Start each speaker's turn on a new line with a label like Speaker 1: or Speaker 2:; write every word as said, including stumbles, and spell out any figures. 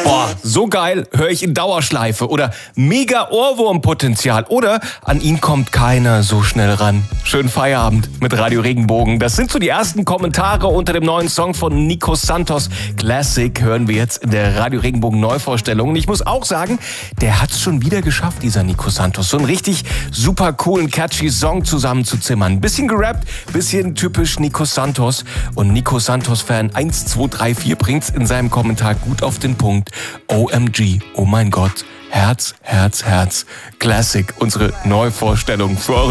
Speaker 1: Boah, so geil, höre ich in Dauerschleife. Oder mega Ohrwurmpotenzial. Oder an ihn kommt keiner so schnell ran. Schönen Feierabend mit Radio Regenbogen. Das sind so die ersten Kommentare unter dem neuen Song von Nico Santos. Classic hören wir jetzt in der Radio Regenbogen Neuvorstellung. Und ich muss auch sagen, der hat's schon wieder geschafft, dieser Nico Santos. So einen richtig super coolen, catchy Song zusammenzuzimmern. Bisschen gerappt, bisschen typisch Nico Santos. Und Nico Santos-Fan eins, zwei, drei, vier bringt's in seinem Kommentar gut auf den Punkt. O M G, oh mein Gott, Herz, Herz, Herz. Classic, unsere Neuvorstellung für eure